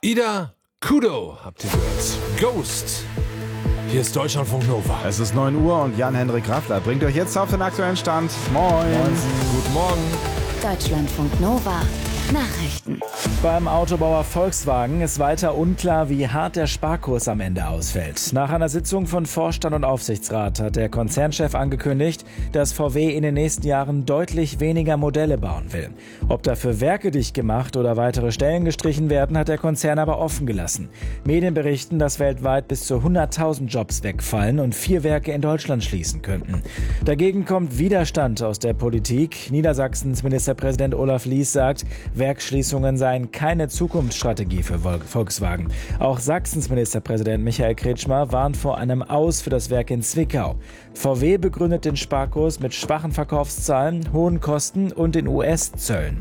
Ida Kudo, habt ihr gehört. Ghost. Hier ist Deutschlandfunk Nova. Es ist 9 Uhr und Jan-Henrik Raffler bringt euch jetzt auf den aktuellen Stand. Moin. Guten Morgen. Deutschlandfunk Nova. Nachrichten. Beim Autobauer Volkswagen ist weiter unklar, wie hart der Sparkurs am Ende ausfällt. Nach einer Sitzung von Vorstand und Aufsichtsrat hat der Konzernchef angekündigt, dass VW in den nächsten Jahren deutlich weniger Modelle bauen will. Ob dafür Werke dicht gemacht oder weitere Stellen gestrichen werden, hat der Konzern aber offen gelassen. Medien berichten, dass weltweit bis zu 100.000 Jobs wegfallen und 4 Werke in Deutschland schließen könnten. Dagegen kommt Widerstand aus der Politik. Niedersachsens Ministerpräsident Olaf Lies sagt, Werksschließungen seien keine Zukunftsstrategie für Volkswagen. Auch Sachsens Ministerpräsident Michael Kretschmer warnt vor einem Aus für das Werk in Zwickau. VW begründet den Sparkurs mit schwachen Verkaufszahlen, hohen Kosten und den US-Zöllen.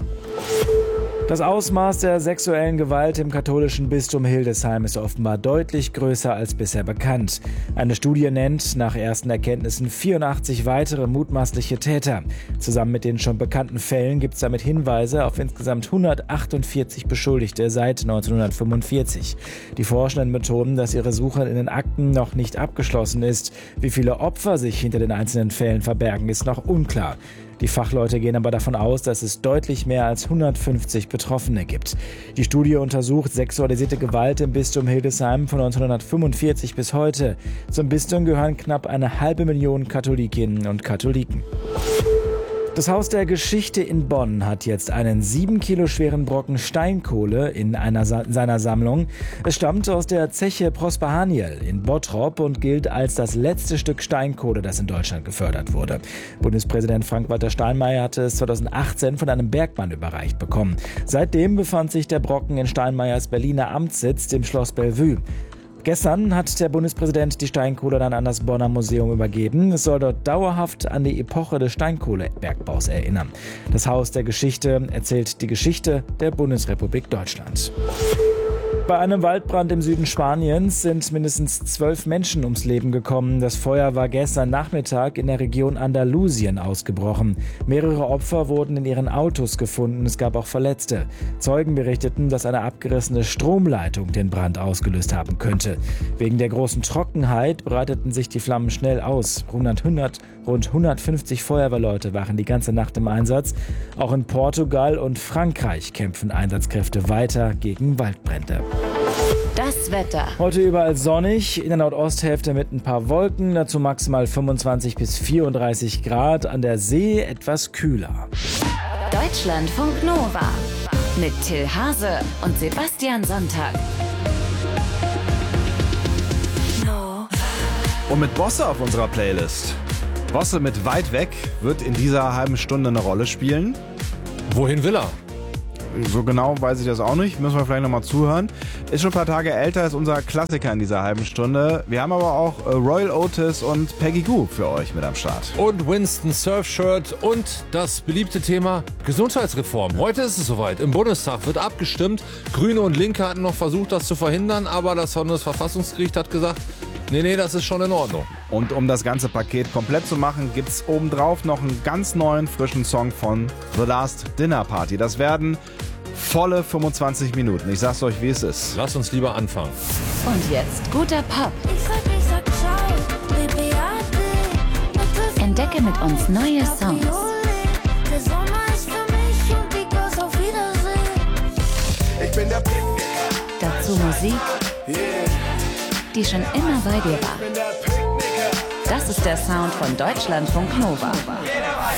Das Ausmaß der sexuellen Gewalt im katholischen Bistum Hildesheim ist offenbar deutlich größer als bisher bekannt. Eine Studie nennt nach ersten Erkenntnissen 84 weitere mutmaßliche Täter. Zusammen mit den schon bekannten Fällen gibt es damit Hinweise auf insgesamt 148 Beschuldigte seit 1945. Die Forschenden betonen, dass ihre Suche in den Akten noch nicht abgeschlossen ist. Wie viele Opfer sich hinter den einzelnen Fällen verbergen, ist noch unklar. Die Fachleute gehen aber davon aus, dass es deutlich mehr als 150 Betroffene gibt. Die Studie untersucht sexualisierte Gewalt im Bistum Hildesheim von 1945 bis heute. Zum Bistum gehören knapp 500.000 Katholikinnen und Katholiken. Das Haus der Geschichte in Bonn hat jetzt einen 7 Kilo schweren Brocken Steinkohle in seiner Sammlung. Es stammt aus der Zeche Prosper Haniel in Bottrop und gilt als das letzte Stück Steinkohle, das in Deutschland gefördert wurde. Bundespräsident Frank-Walter Steinmeier hatte es 2018 von einem Bergmann überreicht bekommen. Seitdem befand sich der Brocken in Steinmeiers Berliner Amtssitz, dem Schloss Bellevue. Gestern hat der Bundespräsident die Steinkohle dann an das Bonner Museum übergeben. Es soll dort dauerhaft an die Epoche des Steinkohlebergbaus erinnern. Das Haus der Geschichte erzählt die Geschichte der Bundesrepublik Deutschland. Bei einem Waldbrand im Süden Spaniens sind mindestens 12 Menschen ums Leben gekommen. Das Feuer war gestern Nachmittag in der Region Andalusien ausgebrochen. Mehrere Opfer wurden in ihren Autos gefunden. Es gab auch Verletzte. Zeugen berichteten, dass eine abgerissene Stromleitung den Brand ausgelöst haben könnte. Wegen der großen Trockenheit breiteten sich die Flammen schnell aus. Rund 150 Feuerwehrleute waren die ganze Nacht im Einsatz. Auch in Portugal und Frankreich kämpfen Einsatzkräfte weiter gegen Waldbrände. Das Wetter. Heute überall sonnig, in der Nordosthälfte mit ein paar Wolken, dazu maximal 25 bis 34 Grad, an der See etwas kühler. Deutschlandfunk Nova mit Till Hase und Sebastian Sonntag. Und mit Bosse auf unserer Playlist. Bosse mit Weit weg wird in dieser halben Stunde eine Rolle spielen. Wohin will er? So genau weiß ich das auch nicht. Müssen wir vielleicht nochmal zuhören. Ist schon ein paar Tage älter, ist unser Klassiker in dieser halben Stunde. Wir haben aber auch Royal Otis und Peggy Gou für euch mit am Start. Und Winston Surfshirt und das beliebte Thema Gesundheitsreform. Heute ist es soweit. Im Bundestag wird abgestimmt. Grüne und Linke hatten noch versucht, das zu verhindern, aber das Bundesverfassungsgericht hat gesagt, nee, das ist schon in Ordnung. Und um das ganze Paket komplett zu machen, gibt's obendrauf noch einen ganz neuen, frischen Song von The Last Dinner Party. Das werden volle 25 Minuten. Ich sag's euch, wie es ist. Lass uns lieber anfangen. Und jetzt guter Pop. Entdecke mit uns neue Songs. Dazu Musik, die schon immer bei dir war. Das ist der Sound von Deutschlandfunk Nova.